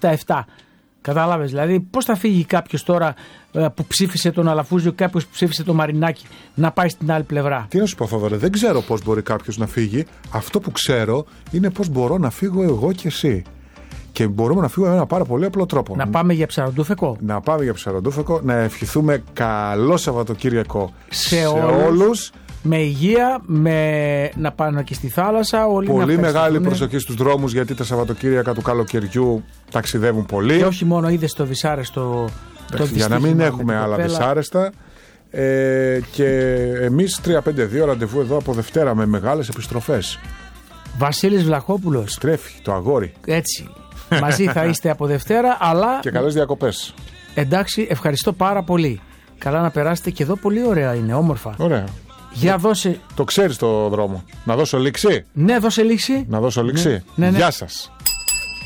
7-7. Κατάλαβες, δηλαδή πώς θα φύγει κάποιος τώρα που ψήφισε τον Αλαφούζιο, κάποιος που ψήφισε τον Μαρινάκη, να πάει στην άλλη πλευρά? Τι να σου πω, Θόδωρε, δεν ξέρω πώς μπορεί κάποιος να φύγει. Αυτό που ξέρω είναι πώς μπορώ να φύγω εγώ και εσύ. Και μπορούμε να φύγουμε με ένα πάρα πολύ απλό τρόπο. Να πάμε για Ψαροντούφεκο. Να πάμε για Ψαροντούφεκο, να ευχηθούμε καλό Σαββατοκύριακο σε όλους. Με υγεία, να πάνε και στη θάλασσα. Όλοι πολύ μεγάλη προσοχή στους δρόμους, γιατί τα Σαββατοκύριακα του καλοκαιριού ταξιδεύουν πολύ. Και όχι μόνο, είδες το δυσάρεστο. Για να μην έχουμε άλλα δυσάρεστα. Και εμείς 3-5-2 ραντεβού εδώ από Δευτέρα με μεγάλες επιστροφές. Βασίλης Βλαχόπουλος. Τρέφει το αγόρι. Έτσι. Μαζί θα είστε από Δευτέρα, αλλά. Και καλές διακοπές. Εντάξει, ευχαριστώ πάρα πολύ. Καλά να περάσετε και εδώ, πολύ ωραία είναι, όμορφα. Ωραία. Για δώσε. Το ξέρεις το δρόμο. Να δώσω λήξη. Ναι, δώσε λήξη. Να δώσω λήξη. Ναι. Γεια σας.